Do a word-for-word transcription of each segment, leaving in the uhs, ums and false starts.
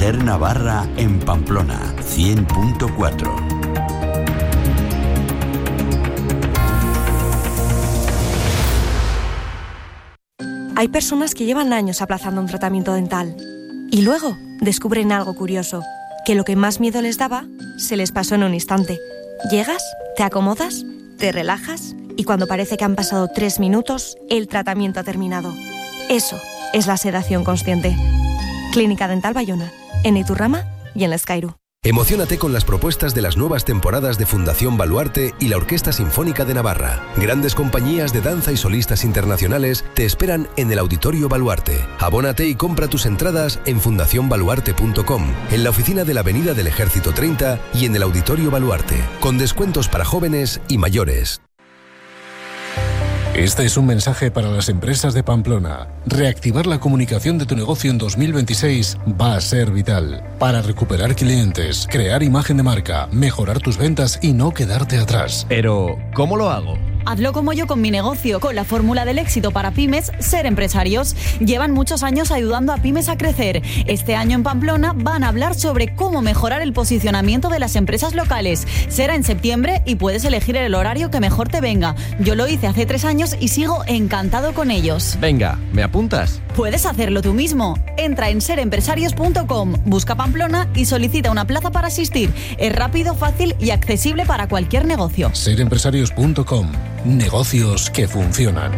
Ser Navarra en Pamplona, cien punto cuatro. Hay personas que llevan años aplazando un tratamiento dental y luego descubren algo curioso, que lo que más miedo les daba se les pasó en un instante. Llegas, te acomodas, te relajas y cuando parece que han pasado tres minutos, el tratamiento ha terminado. Eso es la sedación consciente. Clínica Dental Bayona, en Iturrama y en Escairu. Emociónate con las propuestas de las nuevas temporadas de Fundación Baluarte y la Orquesta Sinfónica de Navarra. Grandes compañías de danza y solistas internacionales te esperan en el Auditorio Baluarte. Abónate y compra tus entradas en fundación baluarte punto com, en la oficina de la Avenida del Ejército treinta y en el Auditorio Baluarte, con descuentos para jóvenes y mayores. Este es un mensaje para las empresas de Pamplona. Reactivar la comunicación de tu negocio en dos mil veintiséis va a ser vital para recuperar clientes, crear imagen de marca, mejorar tus ventas y no quedarte atrás. Pero, ¿cómo lo hago? Hazlo como yo con mi negocio, con la fórmula del éxito para pymes, Ser Empresarios. Llevan muchos años ayudando a pymes a crecer. Este año en Pamplona van a hablar sobre cómo mejorar el posicionamiento de las empresas locales. Será en septiembre y puedes elegir el horario que mejor te venga. Yo lo hice hace tres años y sigo encantado con ellos. Venga, ¿me apuntas? Puedes hacerlo tú mismo. Entra en ser empresarios punto com, busca Pamplona y solicita una plaza para asistir. Es rápido, fácil y accesible para cualquier negocio. ser empresarios punto com. Negocios que funcionan.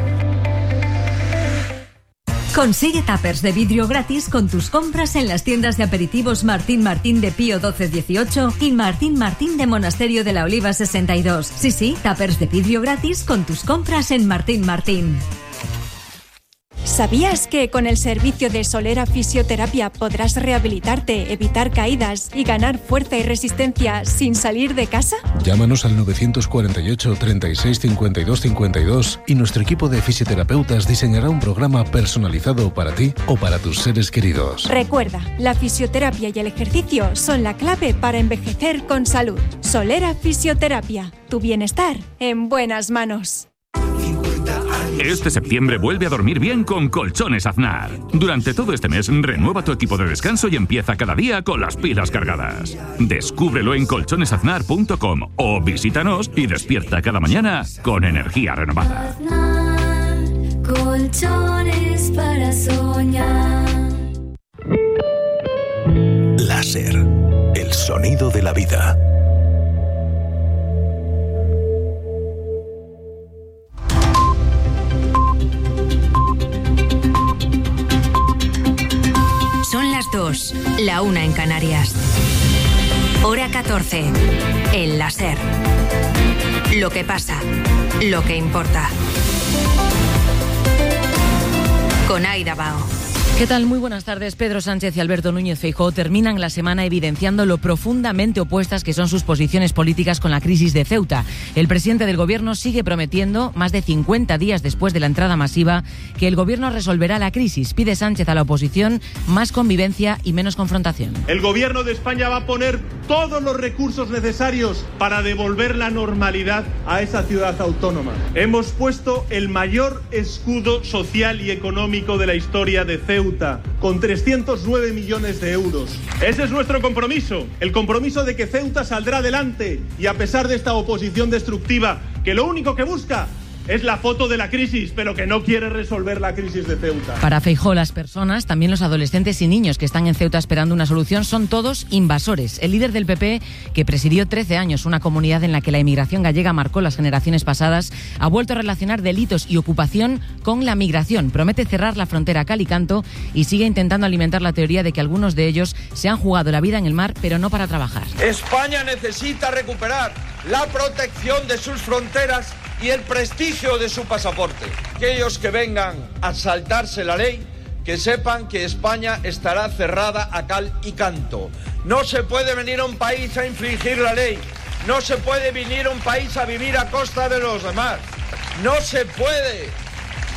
Consigue tuppers de vidrio gratis con tus compras en las tiendas de aperitivos Martín Martín de Pío doce dieciocho y Martín Martín de Monasterio de la Oliva sesenta y dos. Sí, sí, tuppers de vidrio gratis con tus compras en Martín Martín. ¿Sabías que con el servicio de Solera Fisioterapia podrás rehabilitarte, evitar caídas y ganar fuerza y resistencia sin salir de casa? Llámanos al nueve cuatro ocho, treinta y seis, cincuenta y dos, cincuenta y dos y nuestro equipo de fisioterapeutas diseñará un programa personalizado para ti o para tus seres queridos. Recuerda, la fisioterapia y el ejercicio son la clave para envejecer con salud. Solera Fisioterapia, tu bienestar en buenas manos. Este septiembre vuelve a dormir bien con Colchones Aznar. Durante todo este mes, renueva tu equipo de descanso y empieza cada día con las pilas cargadas. Descúbrelo en colchones aznar punto com o visítanos y despierta cada mañana con energía renovada. Aznar, colchones para soñar. Láser, el sonido de la vida. Son las dos, la una en Canarias. Hora catorce. El láser. Lo que pasa, lo que importa. Con Aida Bao. ¿Qué tal? Muy buenas tardes. Pedro Sánchez y Alberto Núñez Feijóo terminan la semana evidenciando lo profundamente opuestas que son sus posiciones políticas con la crisis de Ceuta. El presidente del Gobierno sigue prometiendo, más de cincuenta días después de la entrada masiva, que el Gobierno resolverá la crisis. Pide Sánchez a la oposición más convivencia y menos confrontación. El Gobierno de España va a poner todos los recursos necesarios para devolver la normalidad a esa ciudad autónoma. Hemos puesto el mayor escudo social y económico de la historia de Ceuta, con trescientos nueve millones de euros. Ese es nuestro compromiso, el compromiso de que Ceuta saldrá adelante y a pesar de esta oposición destructiva que lo único que busca es la foto de la crisis, pero que no quiere resolver la crisis de Ceuta. Para Feijóo, las personas, también los adolescentes y niños que están en Ceuta esperando una solución, son todos invasores. El líder del P P, que presidió trece años una comunidad en la que la inmigración gallega marcó las generaciones pasadas, ha vuelto a relacionar delitos y ocupación con la migración. Promete cerrar la frontera a cal y canto y sigue intentando alimentar la teoría de que algunos de ellos se han jugado la vida en el mar, pero no para trabajar. España necesita recuperar la protección de sus fronteras y el prestigio de su pasaporte. Aquellos que vengan a saltarse la ley, que sepan que España estará cerrada a cal y canto. No se puede venir a un país a infringir la ley. No se puede venir a un país a vivir a costa de los demás. No se puede.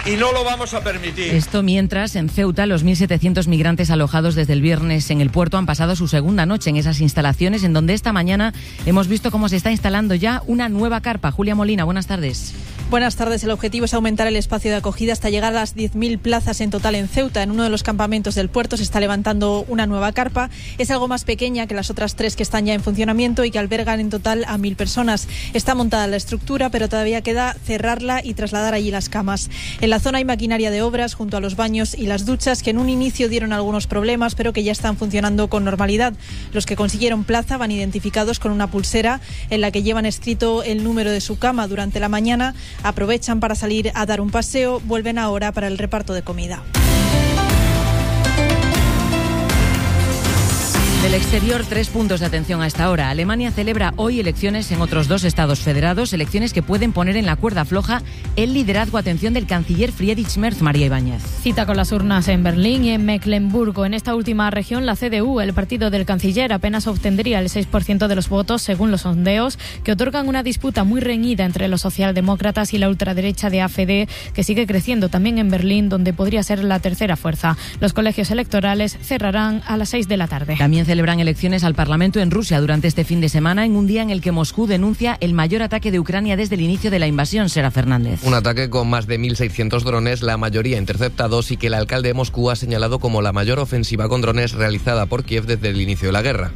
y no lo vamos a permitir. Esto mientras en Ceuta los mil setecientos migrantes alojados desde el viernes en el puerto han pasado su segunda noche en esas instalaciones, en donde esta mañana hemos visto cómo se está instalando ya una nueva carpa. Julia Molina, buenas tardes. Buenas tardes. El objetivo es aumentar el espacio de acogida hasta llegar a las diez mil plazas en total en Ceuta. En uno de los campamentos del puerto se está levantando una nueva carpa. Es algo más pequeña que las otras tres que están ya en funcionamiento y que albergan en total a mil personas. Está montada la estructura, pero todavía queda cerrarla y trasladar allí las camas. En la zona hay maquinaria de obras junto a los baños y las duchas que en un inicio dieron algunos problemas, pero que ya están funcionando con normalidad. Los que consiguieron plaza van identificados con una pulsera en la que llevan escrito el número de su cama. Durante la mañana aprovechan para salir a dar un paseo, vuelven ahora para el reparto de comida. Del exterior, tres puntos de atención a esta hora. Alemania celebra hoy elecciones en otros dos estados federados, elecciones que pueden poner en la cuerda floja el liderazgo, atención, del canciller Friedrich Merz. María Ibáñez. Cita con las urnas en Berlín y en Mecklemburgo. En esta última región, la C D U, el partido del canciller, apenas obtendría el seis por ciento de los votos, según los sondeos, que otorgan una disputa muy reñida entre los socialdemócratas y la ultraderecha de A F D, que sigue creciendo también en Berlín, donde podría ser la tercera fuerza. Los colegios electorales cerrarán a las seis de la tarde. También celebran elecciones al Parlamento en Rusia durante este fin de semana, en un día en el que Moscú denuncia el mayor ataque de Ucrania desde el inicio de la invasión. Sera Fernández. Un ataque con más de mil seiscientos drones, la mayoría interceptados, y que el alcalde de Moscú ha señalado como la mayor ofensiva con drones realizada por Kiev desde el inicio de la guerra.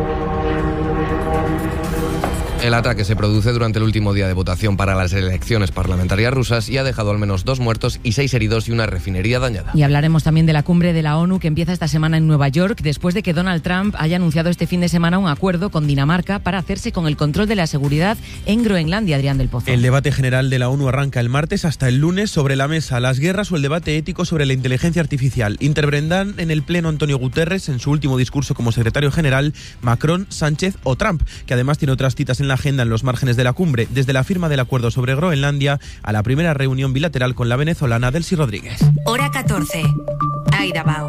El ataque se produce durante el último día de votación para las elecciones parlamentarias rusas y ha dejado al menos dos muertos y seis heridos y una refinería dañada. Y hablaremos también de la cumbre de la ONU que empieza esta semana en Nueva York, después de que Donald Trump haya anunciado este fin de semana un acuerdo con Dinamarca para hacerse con el control de la seguridad en Groenlandia. Adrián del Pozo. El debate general de la ONU arranca el martes hasta el lunes. Sobre la mesa, las guerras o el debate ético sobre la inteligencia artificial. Intervendrán en el pleno Antonio Guterres en su último discurso como secretario general, Macron, Sánchez o Trump, que además tiene otras citas en la agenda en los márgenes de la cumbre, desde la firma del acuerdo sobre Groenlandia a la primera reunión bilateral con la venezolana Delcy Rodríguez. Hora catorce. Aida Bao.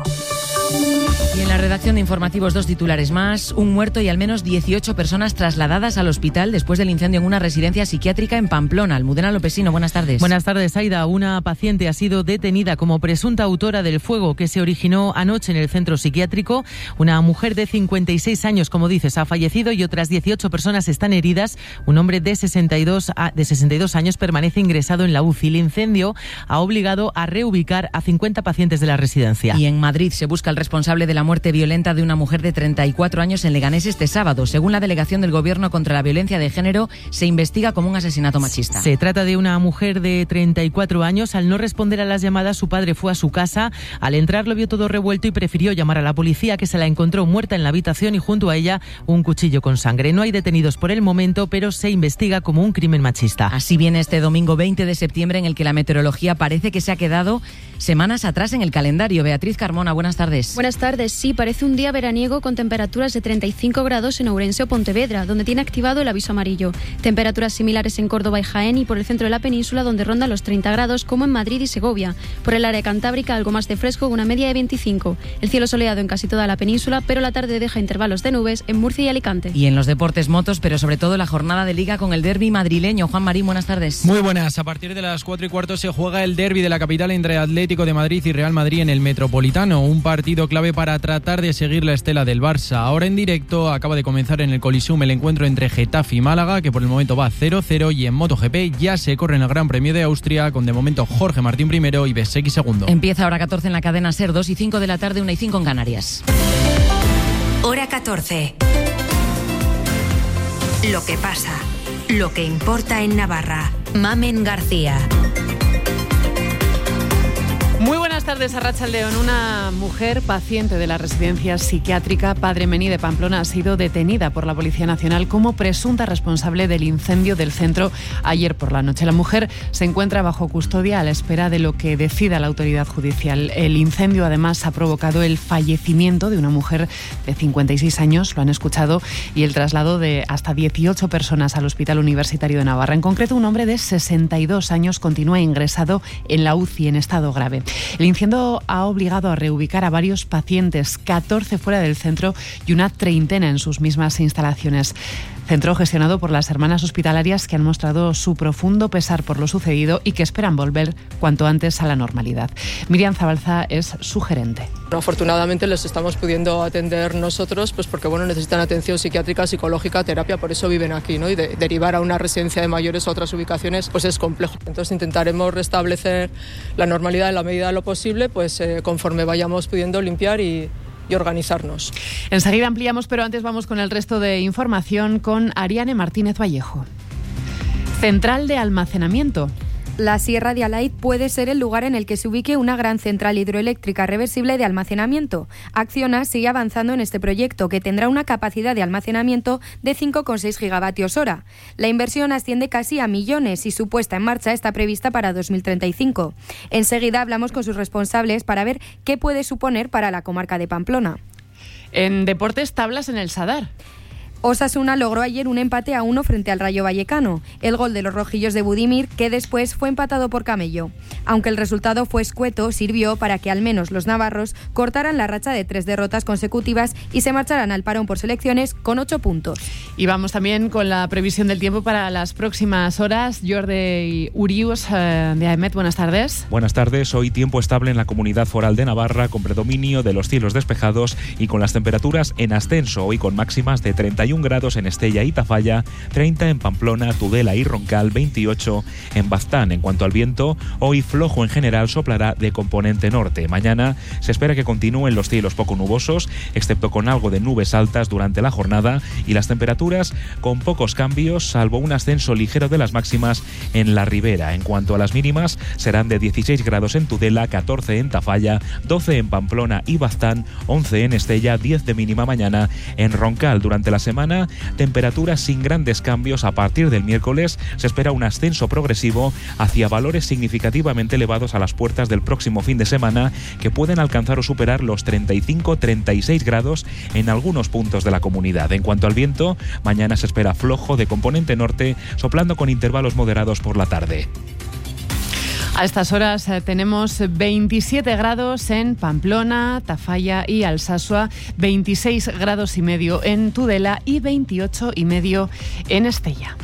Y en la redacción de informativos, dos titulares más. Un muerto y al menos dieciocho personas trasladadas al hospital después del incendio en una residencia psiquiátrica en Pamplona. Almudena Lopesino, buenas tardes. Buenas tardes, Aida. Una paciente ha sido detenida como presunta autora del fuego que se originó anoche en el centro psiquiátrico. Una mujer de cincuenta y seis años, como dices, ha fallecido y otras dieciocho personas están heridas. Un hombre de sesenta y dos, de sesenta y dos años permanece ingresado en la U C I. El incendio ha obligado a reubicar a cincuenta pacientes de la residencia. Y en Madrid se busca el responsable de la muerte violenta de una mujer de treinta y cuatro años en Leganés este sábado. Según la delegación del Gobierno contra la Violencia de Género, se investiga como un asesinato machista. Se trata de una mujer de treinta y cuatro años. Al no responder a las llamadas, su padre fue a su casa. Al entrar lo vio todo revuelto y prefirió llamar a la policía, que se la encontró muerta en la habitación y junto a ella un cuchillo con sangre. No hay detenidos por el momento, pero se investiga como un crimen machista. Así viene este domingo veinte de septiembre, en el que la meteorología parece que se ha quedado semanas atrás en el calendario. Beatriz Carmona, buenas tardes. Buenas tardes. Sí, parece un día veraniego con temperaturas de treinta y cinco grados en Ourense o Pontevedra, donde tiene activado el aviso amarillo. Temperaturas similares en Córdoba y Jaén y por el centro de la península, donde rondan los treinta grados, como en Madrid y Segovia. Por el área cantábrica, algo más de fresco, una media de veinticinco. El cielo soleado en casi toda la península, pero la tarde deja intervalos de nubes en Murcia y Alicante. Y en los deportes, motos, pero sobre todo la jornada de Liga con el derbi madrileño. Juan Marín, buenas tardes. Muy buenas. A partir de las cuatro y cuarto se juega el derbi de la capital entre Atlético de Madrid y Real Madrid en el Metropolitano. Un partido clave para tratar de seguir la estela del Barça. Ahora en directo acaba de comenzar en el Coliseum el encuentro entre Getafe y Málaga, que por el momento va cero cero, y en MotoGP ya se corre en el Gran Premio de Austria con de momento Jorge Martín primero y Bezzecchi segundo. Empieza hora catorce en la cadena SER, dos y cinco de la tarde, una y cinco en Canarias. Hora catorce. Lo que pasa, lo que importa en Navarra. Mamen García. Muy buenas tardes, Arratsaldeon. Una mujer paciente de la residencia psiquiátrica Padre Mení de Pamplona ha sido detenida por la Policía Nacional como presunta responsable del incendio del centro ayer por la noche. La mujer se encuentra bajo custodia a la espera de lo que decida la autoridad judicial. El incendio además ha provocado el fallecimiento de una mujer de cincuenta y seis años, lo han escuchado, y el traslado de hasta dieciocho personas al Hospital Universitario de Navarra. En concreto, un hombre de sesenta y dos años continúa ingresado en la U C I en estado grave. El incendio ha obligado a reubicar a varios pacientes, catorce fuera del centro y una treintena en sus mismas instalaciones. Centro gestionado por las hermanas hospitalarias que han mostrado su profundo pesar por lo sucedido y que esperan volver cuanto antes a la normalidad. Miriam Zabalza es su gerente. Afortunadamente les estamos pudiendo atender nosotros, pues porque bueno, necesitan atención psiquiátrica, psicológica, terapia, por eso viven aquí, ¿no? Y de, derivar a una residencia de mayores a otras ubicaciones, pues es complejo. Entonces intentaremos restablecer la normalidad en la medida de lo posible, pues eh, conforme vayamos pudiendo limpiar y y organizarnos. Enseguida ampliamos, pero antes vamos con el resto de información con Ariane Martínez Vallejo. Central de almacenamiento. La Sierra de Alaiz puede ser el lugar en el que se ubique una gran central hidroeléctrica reversible de almacenamiento. Acciona sigue avanzando en este proyecto, que tendrá una capacidad de almacenamiento de cinco coma seis gigavatios hora. La inversión asciende casi a millones y su puesta en marcha está prevista para dos mil treinta y cinco. Enseguida hablamos con sus responsables para ver qué puede suponer para la comarca de Pamplona. En deportes, tablas en el Sadar. Osasuna logró ayer un empate a uno frente al Rayo Vallecano, el gol de los rojillos de Budimir, que después fue empatado por Camello. Aunque el resultado fue escueto, sirvió para que al menos los navarros cortaran la racha de tres derrotas consecutivas y se marcharan al parón por selecciones con ocho puntos. Y vamos también con la previsión del tiempo para las próximas horas. Jordi Urius, eh, de AEMET, buenas tardes. Buenas tardes. Hoy tiempo estable en la Comunidad Foral de Navarra, con predominio de los cielos despejados y con las temperaturas en ascenso, hoy con máximas de treinta y uno grados en Estella y Tafalla, treinta en Pamplona, Tudela y Roncal, veintiocho en Baztán. En cuanto al viento, hoy flojo en general, soplará de componente norte. Mañana se espera que continúen los cielos poco nubosos, excepto con algo de nubes altas durante la jornada, y las temperaturas con pocos cambios, salvo un ascenso ligero de las máximas en la ribera. En cuanto a las mínimas, serán de dieciséis grados en Tudela, catorce en Tafalla, doce en Pamplona y Baztán, once en Estella, diez de mínima mañana en Roncal. Durante la semana, temperaturas sin grandes cambios. A partir del miércoles se espera un ascenso progresivo hacia valores significativamente elevados a las puertas del próximo fin de semana, que pueden alcanzar o superar los treinta y cinco treinta y seis grados en algunos puntos de la comunidad. En cuanto al viento, mañana se espera flojo de componente norte, soplando con intervalos moderados por la tarde. A estas horas eh, tenemos veintisiete grados en Pamplona, Tafalla y Alsasua, veintiséis grados y medio en Tudela y veintiocho y medio en Estella.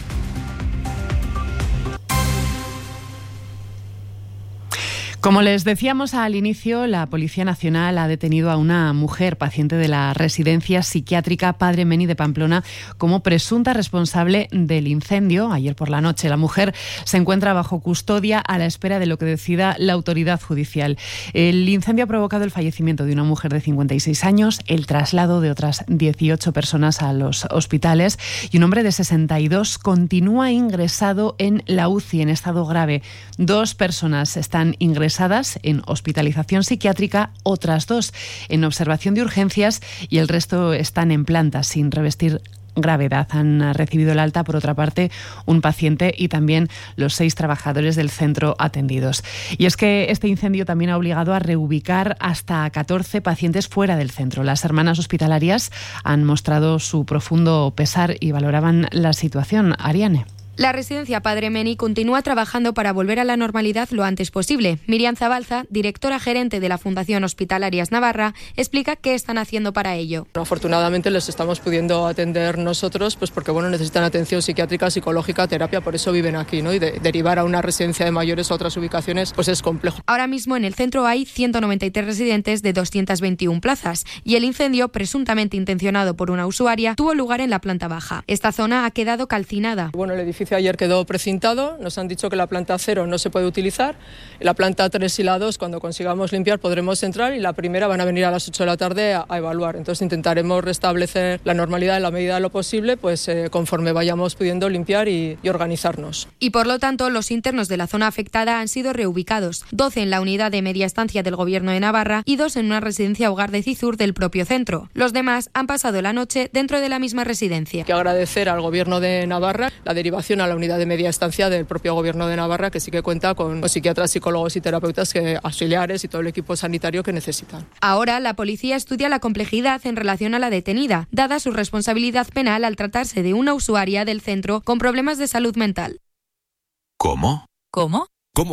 Como les decíamos al inicio, la Policía Nacional ha detenido a una mujer paciente de la residencia psiquiátrica Padre Meni de Pamplona como presunta responsable del incendio ayer por la noche. La mujer se encuentra bajo custodia a la espera de lo que decida la autoridad judicial. El incendio ha provocado el fallecimiento de una mujer de cincuenta y seis años, el traslado de otras dieciocho personas a los hospitales y un hombre de sesenta y dos continúa ingresado en la U C I en estado grave. Dos personas están ingresadas en hospitalización psiquiátrica, otras dos en observación de urgencias y el resto están en planta sin revestir gravedad. Han recibido el alta, por otra parte, un paciente y también los seis trabajadores del centro atendidos. Y es que este incendio también ha obligado a reubicar hasta catorce pacientes fuera del centro. Las hermanas hospitalarias han mostrado su profundo pesar y valoraban la situación. Ariane. La residencia Padre Meni continúa trabajando para volver a la normalidad lo antes posible. Miriam Zabalza, directora gerente de la Fundación Hospitalarias Navarra, explica qué están haciendo para ello. Afortunadamente les estamos pudiendo atender nosotros, pues porque bueno, necesitan atención psiquiátrica, psicológica, terapia, por eso viven aquí, ¿no? Y de, derivar a una residencia de mayores a otras ubicaciones, pues es complejo. Ahora mismo en el centro hay ciento noventa y tres residentes de doscientas veintiuna plazas y el incendio, presuntamente intencionado por una usuaria, tuvo lugar en la planta baja. Esta zona ha quedado calcinada. Bueno, el edificio ayer quedó precintado, nos han dicho que la planta cero no se puede utilizar, la planta tres y la dos, cuando consigamos limpiar, podremos entrar, y la primera van a venir a las ocho de la tarde a, a evaluar. Entonces intentaremos restablecer la normalidad en la medida de lo posible, pues eh, conforme vayamos pudiendo limpiar y, y organizarnos. Y por lo tanto, los internos de la zona afectada han sido reubicados, doce en la unidad de media estancia del Gobierno de Navarra y dos en una residencia hogar de Cizur del propio centro. Los demás han pasado la noche dentro de la misma residencia. Hay que agradecer al Gobierno de Navarra la derivación a la unidad de media estancia del propio Gobierno de Navarra, que sí que cuenta con los psiquiatras, psicólogos y terapeutas que, auxiliares y todo el equipo sanitario que necesitan. Ahora la policía estudia la complejidad en relación a la detenida, dada su responsabilidad penal al tratarse de una usuaria del centro con problemas de salud mental. ¿Cómo? ¿Cómo? ¿Cómo?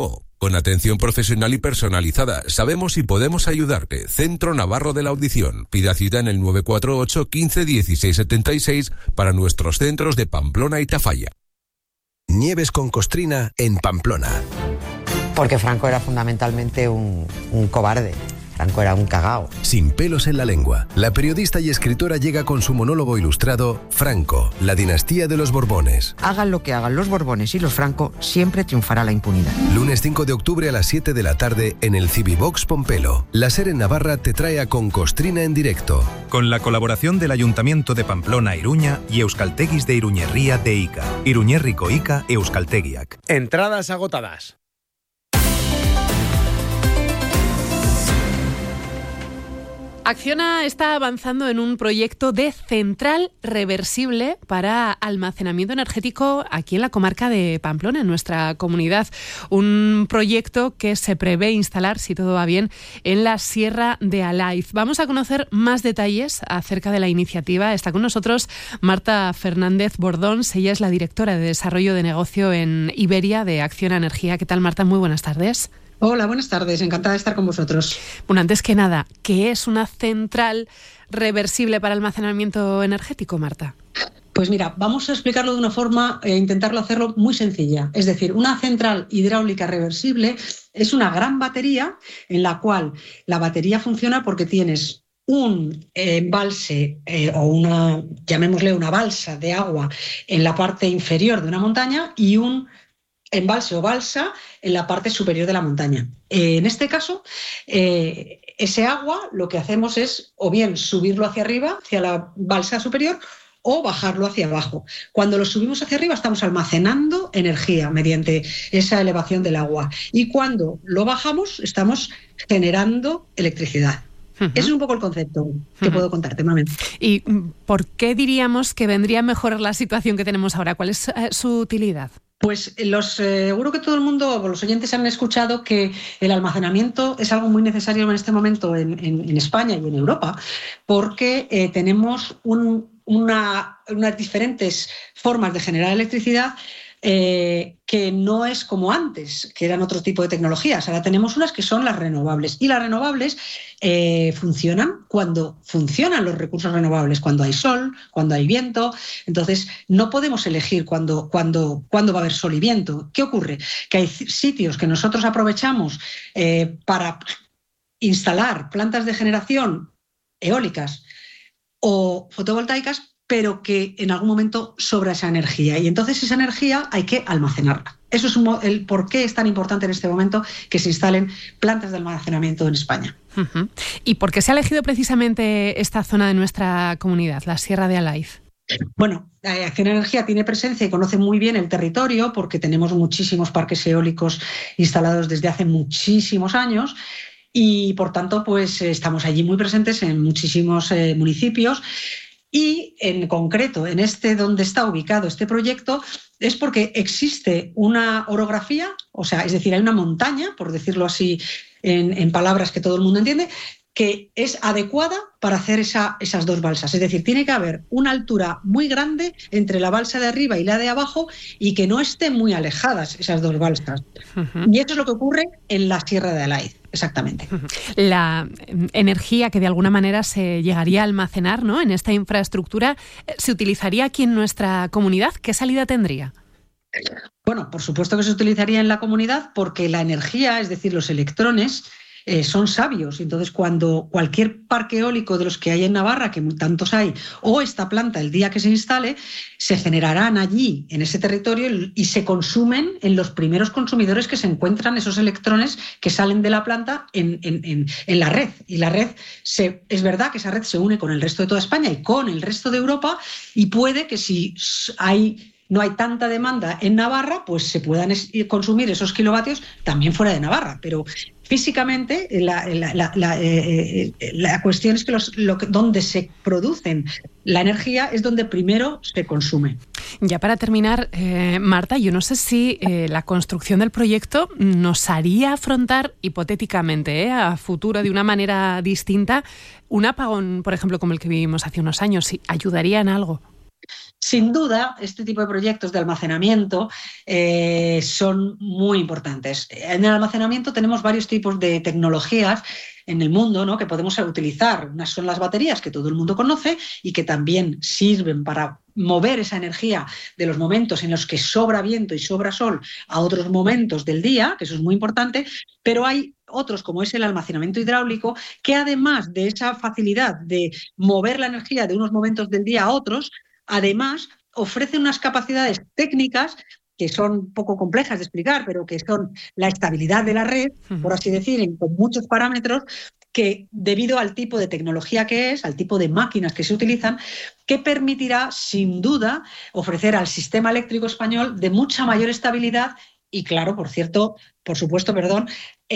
Con atención profesional y personalizada, sabemos y podemos ayudarte. Centro Navarro de la Audición. Pida cita en el nueve cuatro ocho, quince, dieciséis setenta y seis para nuestros centros de Pamplona y Tafalla. Nieves con Costrina en Pamplona. Porque Franco era fundamentalmente un, un cobarde. Franco era un cagao. Sin pelos en la lengua, la periodista y escritora llega con su monólogo ilustrado Franco, la dinastía de los Borbones. Hagan lo que hagan los Borbones y los Franco, siempre triunfará la impunidad. Lunes cinco de octubre a las siete de la tarde en el Civivox Pompelo. La SER en Navarra te trae a Con Costrina en directo. Con la colaboración del Ayuntamiento de Pamplona Iruña y Euskalteguis de Iruñerría de Ica. Iruñerriko Ica Euskaltegiak. Entradas agotadas. Acciona está avanzando en un proyecto de central reversible para almacenamiento energético aquí en la comarca de Pamplona, en nuestra comunidad. Un proyecto que se prevé instalar, si todo va bien, en la Sierra de Alaiz. Vamos a conocer más detalles acerca de la iniciativa. Está con nosotros Marta Fernández Bordons. Ella es la directora de Desarrollo de Negocio en Iberia de Acciona Energía. ¿Qué tal, Marta? Muy buenas tardes. Hola, buenas tardes. Encantada de estar con vosotros. Bueno, antes que nada, ¿qué es una central reversible para almacenamiento energético, Marta? Pues mira, vamos a explicarlo de una forma e intentarlo hacerlo muy sencilla. Es decir, una central hidráulica reversible es una gran batería en la cual la batería funciona porque tienes un embalse eh, o una, llamémosle una balsa de agua en la parte inferior de una montaña y un embalse o balsa en la parte superior de la montaña. Eh, en este caso, eh, ese agua lo que hacemos es o bien subirlo hacia arriba, hacia la balsa superior, o bajarlo hacia abajo. Cuando lo subimos hacia arriba estamos almacenando energía mediante esa elevación del agua. Y cuando lo bajamos estamos generando electricidad. Uh-huh. Ese es un poco el concepto que uh-huh. puedo contarte, Mamen. ¿Y por qué diríamos que vendría a mejorar la situación que tenemos ahora? ¿Cuál es eh, su utilidad? Pues los, eh, seguro que todo el mundo, o los oyentes han escuchado que el almacenamiento es algo muy necesario en este momento en, en, en España y en Europa, porque eh, tenemos un, una, unas diferentes formas de generar electricidad eh, que no es como antes, que eran otro tipo de tecnologías. Ahora tenemos unas que son las renovables. Y las renovables eh, funcionan cuando funcionan los recursos renovables, cuando hay sol, cuando hay viento. Entonces, no podemos elegir cuándo cuando, cuando va a haber sol y viento. ¿Qué ocurre? Que hay sitios que nosotros aprovechamos eh, para instalar plantas de generación eólicas o fotovoltaicas, pero que en algún momento sobra esa energía. Y entonces esa energía hay que almacenarla. Eso es un, el por qué es tan importante en este momento que se instalen plantas de almacenamiento en España. Uh-huh. ¿Y por qué se ha elegido precisamente esta zona de nuestra comunidad, la Sierra de Alaiz? Bueno, Acciona Energía tiene presencia y conoce muy bien el territorio porque tenemos muchísimos parques eólicos instalados desde hace muchísimos años. Y, por tanto, pues estamos allí muy presentes en muchísimos eh, municipios. Y en concreto, en este donde está ubicado este proyecto, es porque existe una orografía, o sea, es decir, hay una montaña, por decirlo así en, en palabras que todo el mundo entiende, que es adecuada para hacer esa, esas dos balsas. Es decir, tiene que haber una altura muy grande entre la balsa de arriba y la de abajo y que no estén muy alejadas esas dos balsas. Uh-huh. Y eso es lo que ocurre en la Sierra de Alaiz. Exactamente. La energía que de alguna manera se llegaría a almacenar, ¿no?, en esta infraestructura, ¿se utilizaría aquí en nuestra comunidad? ¿Qué salida tendría? Bueno, por supuesto que se utilizaría en la comunidad porque la energía, es decir, los electrones, Eh, son sabios. Entonces, cuando cualquier parque eólico de los que hay en Navarra, que tantos hay, o esta planta, el día que se instale, se generarán allí, en ese territorio, y se consumen en los primeros consumidores que se encuentran esos electrones que salen de la planta en, en, en, en la red. Y la red, se, es verdad que esa red se une con el resto de toda España y con el resto de Europa, y puede que si hay... no hay tanta demanda en Navarra, pues se puedan consumir esos kilovatios también fuera de Navarra. Pero físicamente la, la, la, la, eh, la cuestión es que, los, lo que donde se producen la energía es donde primero se consume. Ya para terminar, eh, Marta, yo no sé si eh, la construcción del proyecto nos haría afrontar hipotéticamente eh, a futuro de una manera distinta un apagón, por ejemplo, como el que vivimos hace unos años. ¿Sí ayudaría en algo? Sin duda, este tipo de proyectos de almacenamiento eh, son muy importantes. En el almacenamiento tenemos varios tipos de tecnologías en el mundo, ¿no?, que podemos utilizar. Unas son las baterías, que todo el mundo conoce y que también sirven para mover esa energía de los momentos en los que sobra viento y sobra sol a otros momentos del día, que eso es muy importante, pero hay otros, como es el almacenamiento hidráulico, que además de esa facilidad de mover la energía de unos momentos del día a otros, además ofrece unas capacidades técnicas que son poco complejas de explicar, pero que son la estabilidad de la red, por así decir, con muchos parámetros que, debido al tipo de tecnología que es, al tipo de máquinas que se utilizan, que permitirá, sin duda, ofrecer al sistema eléctrico español de mucha mayor estabilidad y, claro, por cierto, por supuesto, perdón,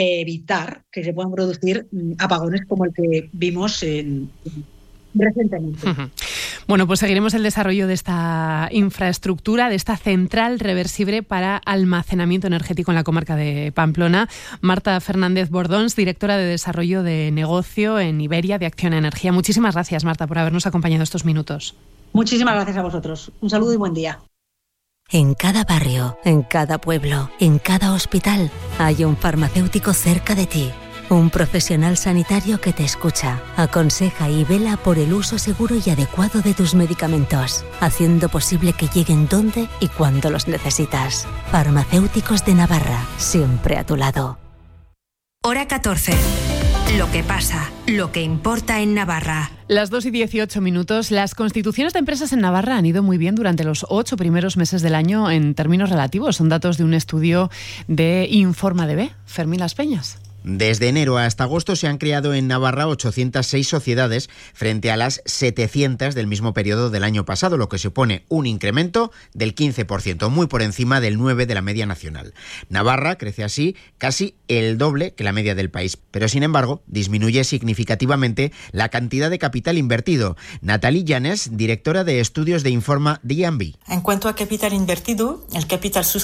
evitar que se puedan producir apagones como el que vimos en... recientemente. Uh-huh. Bueno, pues seguiremos el desarrollo de esta infraestructura, de esta central reversible para almacenamiento energético en la comarca de Pamplona. Marta Fernández Bordons, directora de Desarrollo de Negocio en Iberia de Acciona Energía. Muchísimas gracias, Marta, por habernos acompañado estos minutos. Muchísimas gracias a vosotros. Un saludo y buen día. En cada barrio, en cada pueblo, en cada hospital, hay un farmacéutico cerca de ti. Un profesional sanitario que te escucha, aconseja y vela por el uso seguro y adecuado de tus medicamentos, haciendo posible que lleguen donde y cuando los necesitas. Farmacéuticos de Navarra, siempre a tu lado. Hora catorce. Lo que pasa, lo que importa en Navarra. Las dos y dieciocho minutos. Las constituciones de empresas en Navarra han ido muy bien durante los ocho primeros meses del año en términos relativos. Son datos de un estudio de InformaDB. Fermín Las Peñas. Desde enero hasta agosto se han creado en Navarra ochocientas seis sociedades frente a las setecientas del mismo periodo del año pasado, lo que supone un incremento del quince por ciento, muy por encima del nueve por ciento de la media nacional. Navarra crece así casi el doble que la media del país, pero sin embargo disminuye significativamente la cantidad de capital invertido. Natalie Llanes, directora de estudios de Informa D and B. En cuanto a capital invertido, el capital